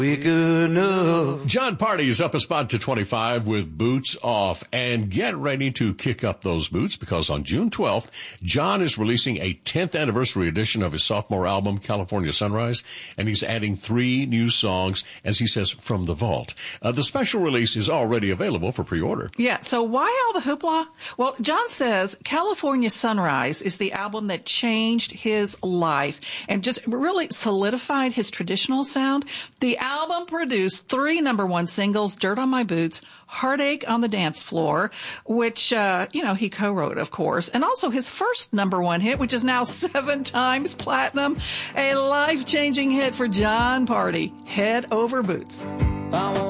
Good enough. John Party is up a spot to 25 with Boots Off. And get ready to kick up those boots, because on June 12th, John is releasing a 10th anniversary edition of his sophomore album, California Sunrise, and he's adding 3 new songs, as he says, from the vault. The special release is already available for pre-order. Yeah, so why all the hoopla? Well, John says California Sunrise is the album that changed his life and just really solidified his traditional sound. The album produced 3 #1 singles, Dirt on My Boots, Heartache on the Dance Floor, which, he co-wrote, of course, and also his first #1 hit, which is now 7 times platinum, a life-changing hit for John Party, Head Over Boots.